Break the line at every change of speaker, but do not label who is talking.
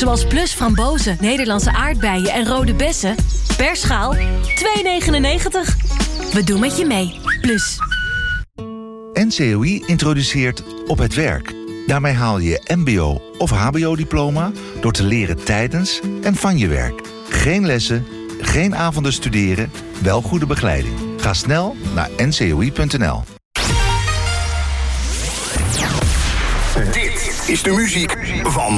Zoals Plus frambozen, Nederlandse aardbeien en rode bessen. Per schaal €2,99. We doen met je mee. Plus.
NCOI introduceert Op het Werk. Daarmee haal je mbo- of hbo-diploma door te leren tijdens en van je werk. Geen lessen, geen avonden studeren, wel goede begeleiding. Ga snel naar ncoi.nl.
Dit is de muziek van